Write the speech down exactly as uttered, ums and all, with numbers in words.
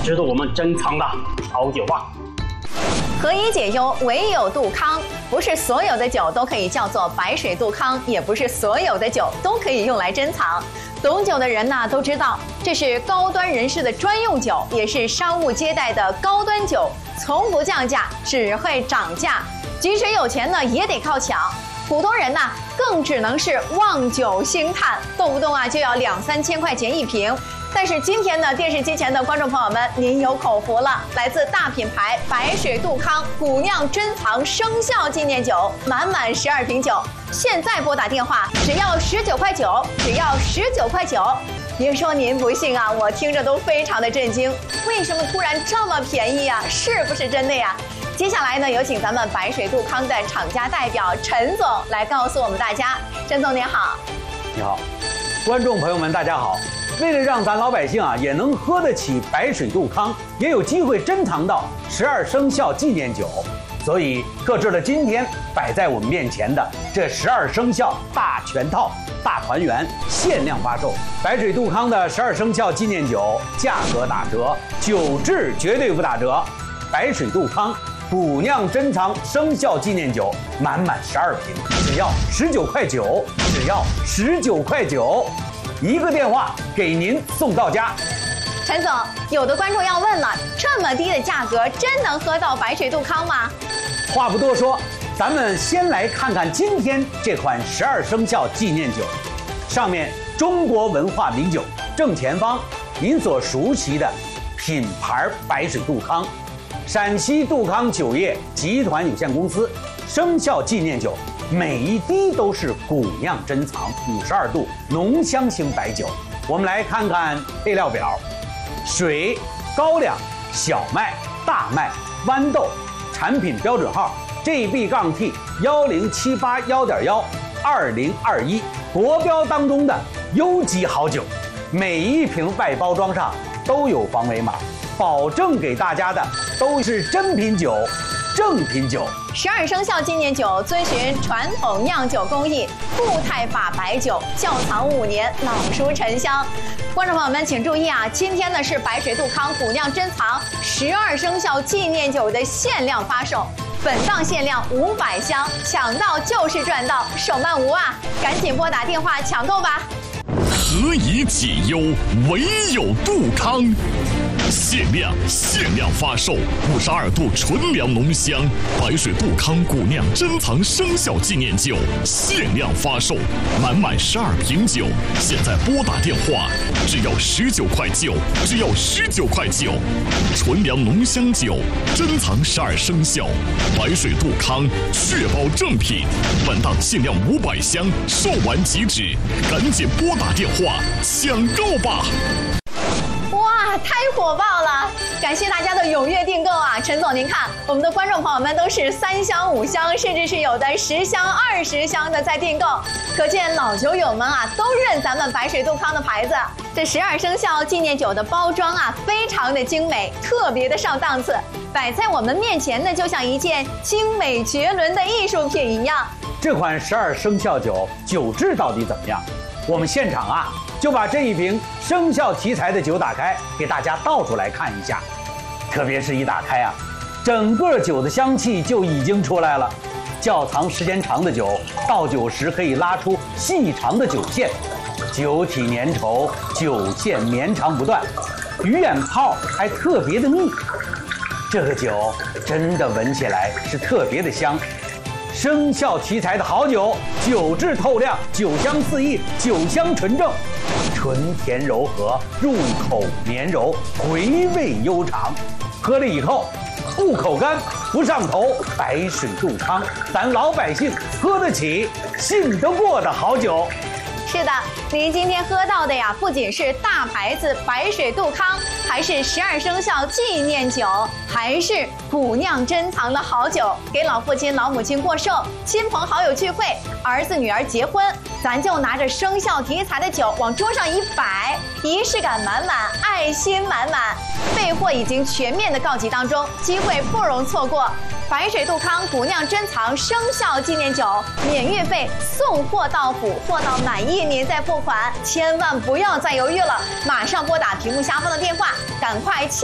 值得我们珍藏的好酒啊！ 何以解忧，唯有杜康。不是所有的酒都可以叫做白水杜康，也不是所有的酒都可以用来珍藏。懂酒的人呢都知道，这是高端人士的专用酒，也是商务接待的高端酒，从不降价，只会涨价。即使有钱呢，也得靠抢。普通人呢，更只能是望酒兴叹，动不动啊就要两三千块钱一瓶。但是今天呢，电视机前的观众朋友们，您有口福了！来自大品牌白水杜康古酿珍藏生肖纪念酒，满满十二瓶酒，现在拨打电话只要十九块九，只要十九块九。别说您不信啊，我听着都非常的震惊，为什么突然这么便宜啊？是不是真的呀？接下来呢，有请咱们白水杜康的厂家代表陈总来告诉我们大家。陈总您好。 你好，观众朋友们大家好。为了让咱老百姓啊也能喝得起白水杜康，也有机会珍藏到十二生肖纪念酒，所以特制了今天摆在我们面前的这十二生肖大全套大团圆限量发售。白水杜康的十二生肖纪念酒价格打折，酒质绝对不打折。白水杜康古酿珍藏生肖纪念酒满满十二瓶，只要十九块九，只要十九块九。一个电话给您送到家。 陈总，有的观众要问了，这么低的价格真能喝到白水杜康吗？ 话不多说，咱们先来看看今天这款十二生肖纪念酒，上面中国文化名酒，正前方您所熟悉的品牌白水杜康，陕西杜康酒业集团有限公司生肖纪念酒。每一滴都是古酿珍藏，五十二度浓香型白酒。我们来看看配料表：水、高粱、小麦、大麦、豌豆，产品标准号 G B T 幺零七八幺点幺二零二一，国标当中的优级好酒。每一瓶外包装上都有防伪码，保证给大家的都是真品酒。正品酒， 十二生肖纪念酒遵循传统酿酒工艺，固态法白酒，窖藏五年，老熟沉香。观众朋友们请注意啊，今天呢是白水杜康古酿珍藏十二生肖纪念酒的限量发售，本档限量五百箱，抢到就是赚到，手慢无啊！赶紧拨打电话抢购吧。 何以解忧，唯有杜康。限量限量发售五十二度纯粮浓香白水杜康古酿珍藏生肖纪念酒，限量发售，满满十二瓶酒，现在拨打电话只要十九块九，只要十九块九。纯粮浓香酒，珍藏十二生肖，白水杜康，确保正品。本档限量五百箱，售完即止，赶紧拨打电话抢购吧！ 哇，太火爆了！感谢大家的踊跃订购啊！陈总，您看，我们的观众朋友们都是三箱、五箱，甚至是有的十箱、二十箱的在订购，可见老酒友们啊都认咱们白水杜康的牌子。这十二生肖纪念酒的包装啊，非常的精美，特别的上档次，摆在我们面前呢，就像一件精美绝伦的艺术品一样。 这款十二生肖酒酒质到底怎么样？我们现场啊就把这一瓶生肖题材的酒打开，给大家倒出来看一下。特别是一打开啊，整个酒的香气就已经出来了。窖藏时间长的酒，倒酒时可以拉出细长的酒线，酒体粘稠，酒线绵长不断，鱼眼泡还特别的密。这个酒真的闻起来是特别的香。生肖题材的好酒，酒质透亮，酒香四溢，酒香纯正，醇甜柔和，入口绵柔，回味悠长。喝了以后不口干不上头，白水杜康，咱老百姓喝得起信得过的好酒。 是的，您今天喝到的呀，不仅是大牌子白水杜康，还是十二生肖纪念酒，还是古酿珍藏的好酒。给老父亲、老母亲过寿，亲朋好友聚会，儿子女儿结婚，咱就拿着生肖题材的酒往桌上一摆，仪式感满满，爱心满满。备货已经全面的告急当中，机会不容错过。白水杜康古酿珍藏生肖纪念酒，免运费，送货到府，货到满意您再付款，千万不要再犹豫了，马上拨打屏幕下方的电话，赶快签。